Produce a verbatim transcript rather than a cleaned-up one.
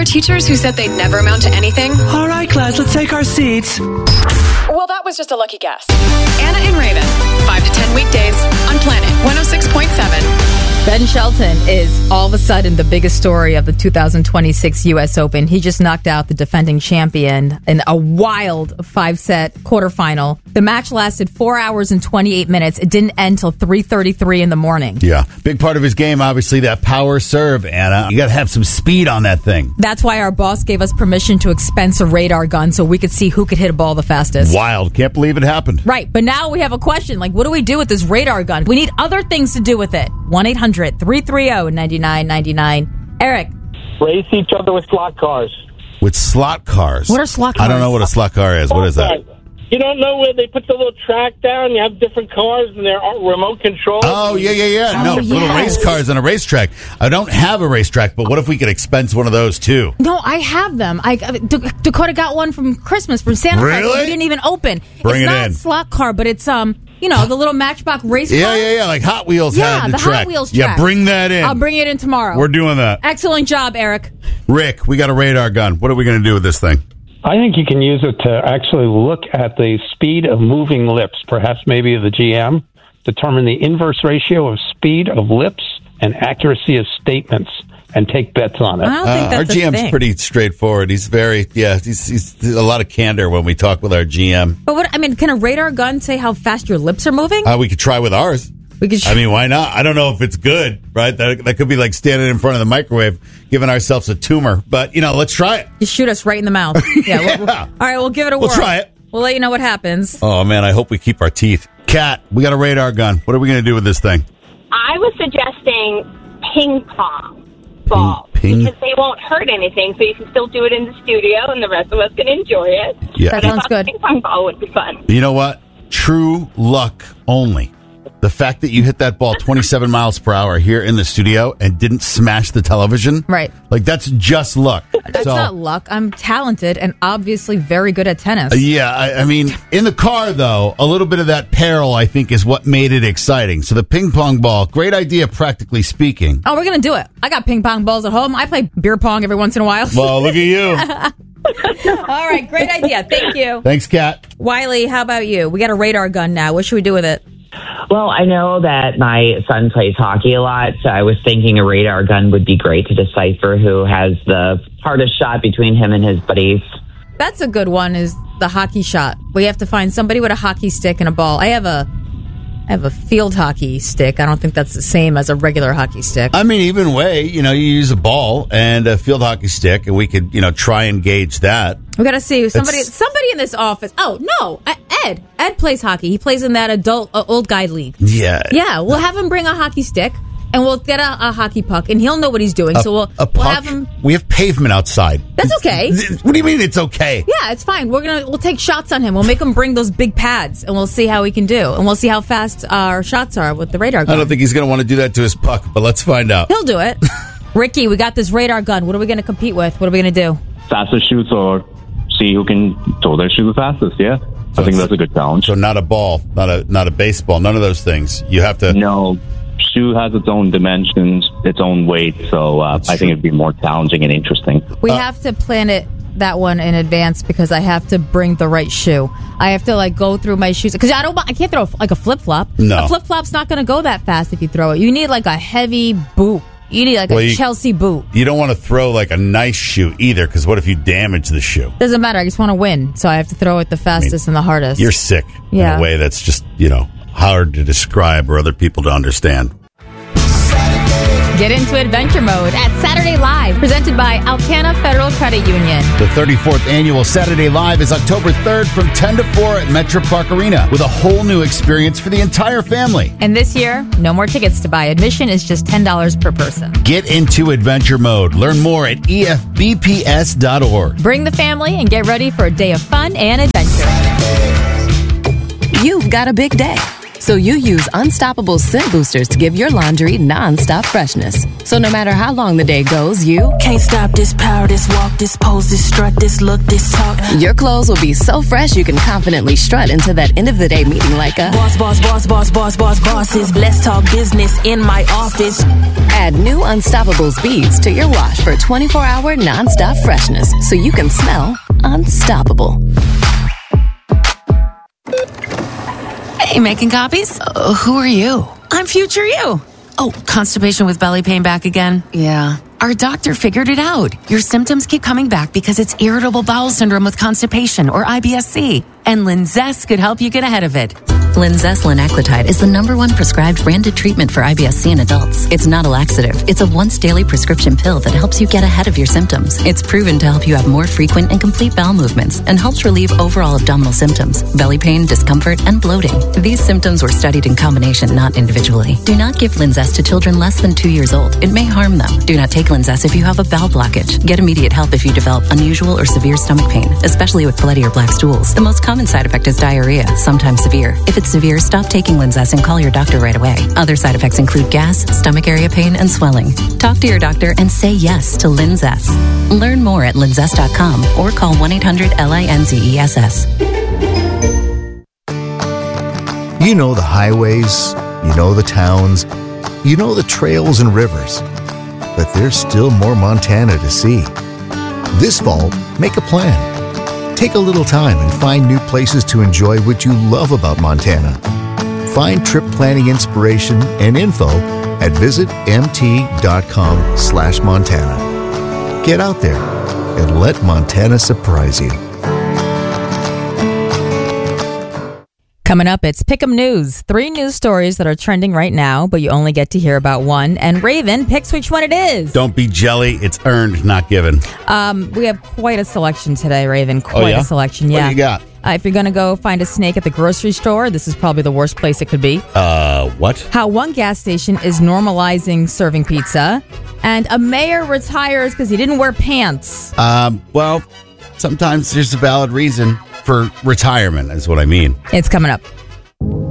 teachers who said they'd never amount to anything? All right, class, let's take our seats. Well, that was just a lucky guess. Anna and Raven, five to ten weekdays on Planet one oh six point seven. Ben Shelton is all of a sudden the biggest story of the two thousand twenty-six U S Open. He just knocked out the defending champion in a wild five-set quarterfinal. The match lasted four hours and twenty-eight minutes. It didn't end till three thirty-three in the morning. Yeah. Big part of his game, obviously, that power serve, Anna. You got to have some speed on that thing. That's why our boss gave us permission to expense a radar gun so we could see who could hit a ball the fastest. Wild. Can't believe it happened. Right. But now we have a question. Like, what do we do with this radar gun? We need other things to do with it. one eight hundred three three zero nine nine nine nine. Eric. Race each other with slot cars. With slot cars? What are slot cars? I don't know what a slot car is. What is that? You don't know where they put the little track down? You have different cars and they're remote controlled? Oh, yeah, yeah, yeah. No, Oh, little yes. race cars on a racetrack. I don't have a racetrack, but what if we could expense one of those, too? No, I have them. I D- Dakota got one from Christmas from Santa Claus. Really? We didn't even open. Bring it's it not in. a slot car, but it's um, you know, the little Matchbox race car. Yeah, yeah, yeah. Like Hot Wheels Yeah, had the, the track. Hot Wheels Yeah, track. bring that in. I'll bring it in tomorrow. We're doing that. Excellent job, Eric. Rick, we got a radar gun. What are we going to do with this thing? I think you can use it to actually look at the speed of moving lips, perhaps maybe of the G M, determine the inverse ratio of speed of lips and accuracy of statements, and take bets on it. I don't think Uh, our that's G a M's thing. pretty straightforward. He's very, yeah, he's, he's a lot of candor when we talk with our G M. But what I mean, can a radar gun say how fast your lips are moving? Uh, we could try with ours. We could. I mean, why not? I don't know if it's good, right? That, that could be like standing in front of the microwave, giving ourselves a tumor. But, you know, let's try it. Just shoot us right in the mouth. Yeah. We'll, we'll, all right, we'll give it a We'll whirl. try it. We'll let you know what happens. Oh, man, I hope we keep our teeth. Kat, we got a radar gun. What are we going to do with this thing? I was suggesting ping pong balls Ping- ping- because they won't hurt anything, so you can still do it in the studio, and the rest of us can enjoy it. Yeah. That I sounds thought good. Ping pong ball would be fun. You know what? True luck only. The fact that you hit that ball twenty-seven miles per hour here in the studio and didn't smash the television. Right. Like, that's just luck. That's So- not luck. I'm talented and obviously very good at tennis. Yeah, I, I mean, in the car, though, a little bit of that peril, I think, is what made it exciting. So the ping pong ball, great idea, practically speaking. Oh, we're going to do it. I got ping pong balls at home. I play beer pong every once in a while. Well, look at you. All right, great idea. Thank you. Thanks, Kat. Wiley, how about you? We got a radar gun now. What should we do with it? Well, I know that my son plays hockey a lot, so I was thinking a radar gun would be great to decipher who has the hardest shot between him and his buddies. That's a good one, is the hockey shot. We have to find somebody with a hockey stick and a ball. I have a I have a field hockey stick. I don't think that's the same as a regular hockey stick. I mean, even way, you know, you use a ball and a field hockey stick, and we could, you know, try and gauge that. We got to see somebody It's- somebody in this office. Oh, no. Uh, Ed. Ed plays hockey. He plays in that adult uh, old guy league. Yeah. Yeah, we'll have him bring a hockey stick, and we'll get a, a hockey puck, and he'll know what he's doing. A, so we'll, a we'll puck? have him. We have pavement outside. That's okay. What do you mean it's okay? Yeah, it's fine. We're gonna we'll take shots on him. We'll make him bring those big pads, and we'll see how he can do, and we'll see how fast our shots are with the radar gun. I don't think he's going to want to do that to his puck, but let's find out. He'll do it. Ricky, we got this radar gun. What are we going to compete with? What are we going to do? Fastest shoots or see who can throw their shoe the fastest, yeah. I think that's a good challenge. So not a ball, not a not a baseball, none of those things. You have to... No, shoe has its own dimensions, its own weight, so uh, I think it'd be more challenging and interesting. We Uh, have to plan it that one in advance because I have to bring the right shoe. I have to like go through my shoes because I don't. I can't throw like a flip flop. No. A flip flop's not going to go that fast if you throw it. You need like a heavy boot. You need like Well, a you- Chelsea boot. You don't want to throw like a nice shoe either, because what if you damage the shoe? Doesn't matter. I just want to win, so I have to throw it the fastest and the hardest. You're sick Yeah. in a way that's just, you know, hard to describe or other people to understand. Get into adventure mode at Saturday Live, presented by Alcana Federal Credit Union. The thirty-fourth annual Saturday Live is October third from ten to four at Metro Park Arena with a whole new experience for the entire family. And this year, no more tickets to buy. Admission is just ten dollars per person. Get into adventure mode. Learn more at E F B P S dot org. Bring the family and get ready for a day of fun and adventure. You've got a big day. So you use Unstoppable scent boosters to give your laundry nonstop freshness. So no matter how long the day goes, you can't stop this power, this walk, this pose, this strut, this look, this talk. Your clothes will be so fresh you can confidently strut into that end of the day meeting like a boss, boss, boss, boss, boss, boss, bosses. Let's talk business in my office. Add new Unstoppable beads to your wash for twenty-four hour nonstop freshness so you can smell unstoppable. Hey, making copies? Uh, who are you? I'm future you. Oh, constipation with belly pain back again? Yeah. Our doctor figured it out. Your symptoms keep coming back because it's irritable bowel syndrome with constipation, or I B S C. And Linzess could help you get ahead of it. Linzess linaclotide is the number one prescribed branded treatment for I B S C in adults. It's not a laxative. It's a once daily prescription pill that helps you get ahead of your symptoms. It's proven to help you have more frequent and complete bowel movements and helps relieve overall abdominal symptoms, belly pain, discomfort, and bloating. These symptoms were studied in combination, not individually. Do not give Linzess to children less than two years old. It may harm them. Do not take Linzess if you have a bowel blockage. Get immediate help if you develop unusual or severe stomach pain, especially with bloody or black stools. The most common side effect is diarrhea, sometimes severe. If it's severe, stop taking Linzess and call your doctor right away. Other side effects include gas, stomach area pain, and swelling. Talk to your doctor and say yes to Linzess. Learn more at linzess dot com or call one eight hundred L I N Z E S S. You know the highways, you know the towns, you know the trails and rivers. But there's still more Montana to see. This fall, make a plan. Take a little time and find new places to enjoy what you love about Montana. Find trip planning inspiration and info at visit mt.com slash Montana. Get out there and let Montana surprise you. Coming up, it's Pick'em News. Three news stories that are trending right now, but you only get to hear about one. And Raven picks which one it is. Don't be jelly. It's earned, not given. Um, we have quite a selection today, Raven. Quite oh, yeah? a selection, yeah. What do you got? Uh, if you're going to go find a snake at the grocery store, this is probably the worst place it could be. Uh, what? How one gas station is normalizing serving pizza. And a mayor retires because he didn't wear pants. Um, well, sometimes there's a valid reason for retirement, is what I mean. It's coming up.